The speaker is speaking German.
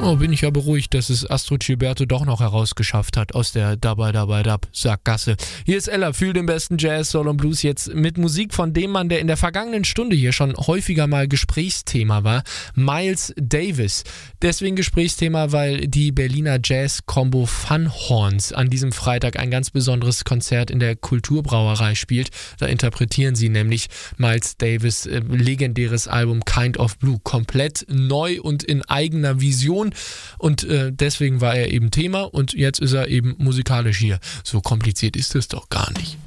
Oh, bin ich ja beruhigt, dass es Astrud Gilberto doch noch herausgeschafft hat aus der Dabei-Dabei-Dab-Sackgasse. Hier ist Ella, fühl den besten Jazz, Soul und Blues jetzt mit Musik von dem Mann, der in der vergangenen Stunde hier schon häufiger mal Gesprächsthema war, Miles Davis. Deswegen Gesprächsthema, weil die Berliner Jazz-Combo Funhorns an diesem Freitag ein ganz besonderes Konzert in der Kulturbrauerei spielt. Da interpretieren sie nämlich Miles Davis' legendäres Album Kind of Blue komplett neu und in eigener Vision. Und deswegen war er eben Thema und jetzt ist er eben musikalisch hier. So kompliziert ist es doch gar nicht.